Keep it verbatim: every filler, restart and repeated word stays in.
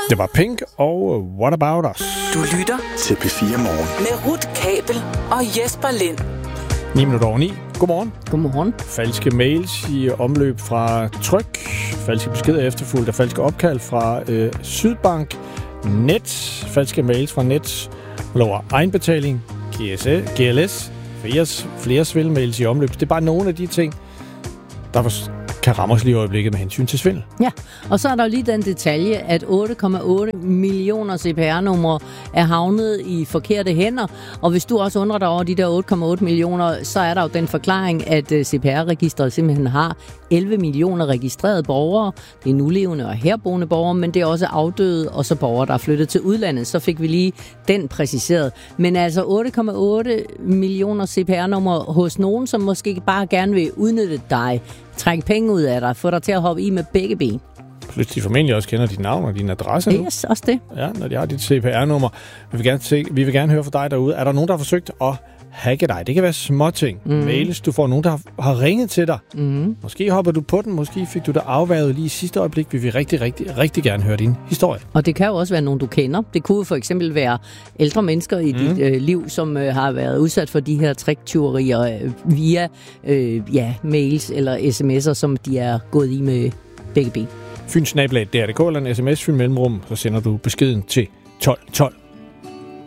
Det var Pink og What About Us. Du lytter til P fire Morgen med Ruth Kabel og Jesper Lind. ni minutter over ni. Godmorgen. Godmorgen. Falske mails i omløb fra Tryg. Falske beskeder efterfulgt af falske opkald fra øh, Sydbank. Net. Falske mails fra Net. Lover egenbetaling. G L S. Flere, flere svindelmails i omløb. Det er bare nogle af de ting, der kan ramme os lige i øjeblikket med hensyn til svindel. Ja, og så er der jo lige den detalje, at otte komma otte millioner C P R-numre er havnet i forkerte hænder. Og hvis du også undrer dig over de der otte komma otte millioner, så er der jo den forklaring, at C P R-registret simpelthen har elleve millioner registrerede borgere. Det er nulevende og herboende borgere, men det er også afdøde og så borgere, der er flyttet til udlandet. Så fik vi lige den præciseret. Men altså otte komma otte millioner C P R-numre hos nogen, som måske bare gerne vil udnytte dig, trække penge ud af dig, få dig til at hoppe i med begge ben. Plus de formentlig også kender dit navn og din adresse nu. Yes, også det. Ja, når de har dit C P R-nummer. Vi vil gerne, se, vi vil gerne høre fra dig derude. Er der nogen, der har forsøgt at hacke dig? Det kan være småting. Mm. Mails, du får nogen, der har, har ringet til dig. Mm. Måske hopper du på den, måske fik du dig afværget lige i sidste øjeblik. Vi vil rigtig, rigtig, rigtig gerne høre din historie. Og det kan jo også være nogen, du kender. Det kunne for eksempel være ældre mennesker i mm. dit øh, liv, som øh, har været udsat for de her tricktyverier øh, via øh, ja, mails eller sms'er, som de er gået i med begge ben. Fynsnablag, det er det. Gå eller en sms, fyn mellemrum, så sender du beskeden til tolv tolv.